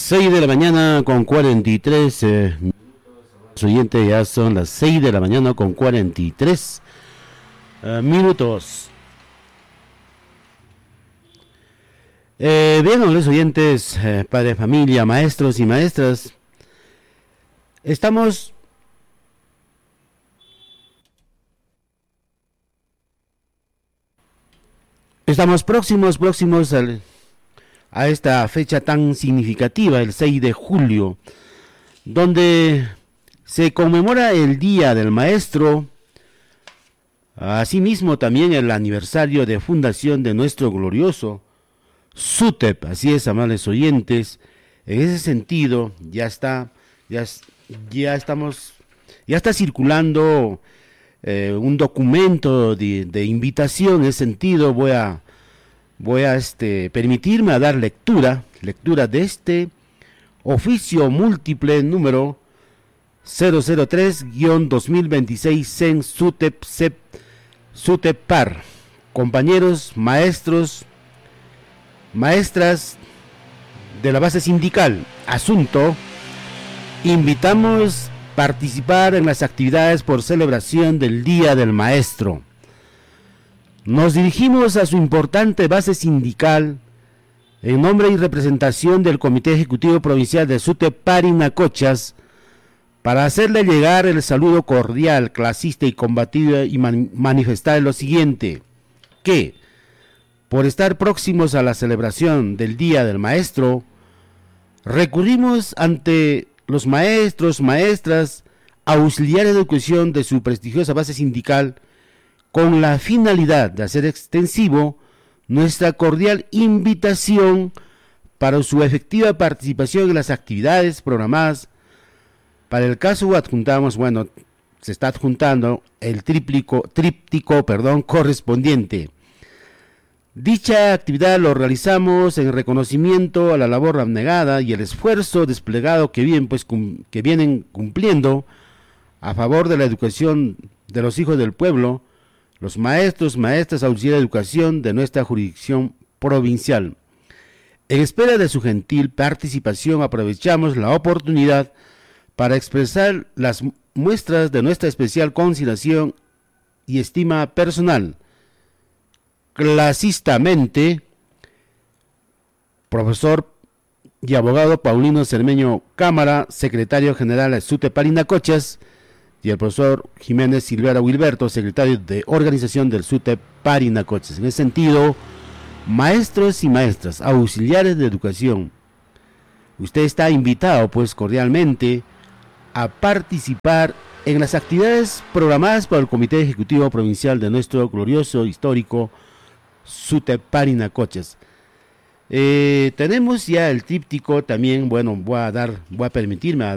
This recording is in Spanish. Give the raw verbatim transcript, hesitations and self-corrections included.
seis de la mañana con cuarenta y tres eh, oyentes, ya son las seis de la mañana con cuarenta y tres eh, minutos. Eh, bien, los oyentes, eh, padres de familia, maestros y maestras, estamos estamos próximos, próximos al a esta fecha tan significativa, el seis de julio, donde se conmemora el Día del Maestro, asimismo también el aniversario de fundación de nuestro glorioso SUTEP. Así es, amables oyentes, en ese sentido ya está, ya, ya estamos, ya está circulando eh, un documento de, de invitación. En ese sentido voy a Voy a este, permitirme a dar lectura, lectura de este oficio múltiple número cero cero tres guión dos mil veintiséis C E N SUTEP CEP SUTEPAR. Compañeros, maestros, maestras de la base sindical. Asunto: invitamos a participar en las actividades por celebración del Día del Maestro. Nos dirigimos a su importante base sindical en nombre y representación del Comité Ejecutivo Provincial de SUTEP Parinacochas para hacerle llegar el saludo cordial, clasista y combativo y man manifestar lo siguiente: que, por estar próximos a la celebración del Día del Maestro, recurrimos ante los maestros, maestras, auxiliares de educación de su prestigiosa base sindical con la finalidad de hacer extensivo nuestra cordial invitación para su efectiva participación en las actividades programadas. Para el caso adjuntamos, bueno, se está adjuntando el tríplico, tríptico, perdón, correspondiente. Dicha actividad lo realizamos en reconocimiento a la labor abnegada y el esfuerzo desplegado que, bien, pues, cum, que vienen cumpliendo a favor de la educación de los hijos del pueblo, los maestros, maestras, auxiliares de educación de nuestra jurisdicción provincial. En espera de su gentil participación, aprovechamos la oportunidad para expresar las muestras de nuestra especial consideración y estima personal. Clasistamente, profesor y abogado Paulino Cermeño Cámara, secretario general de SUTEP Parinacochas, y el profesor Jiménez Silvera Wilberto, secretario de organización del SUTEP Parinacochas. En ese sentido, maestros y maestras, auxiliares de educación, usted está invitado pues cordialmente a participar en las actividades programadas por el Comité Ejecutivo Provincial de nuestro glorioso histórico SUTEP Parinacochas. Eh, tenemos ya el tríptico también. Bueno, voy a dar, voy a permitirme a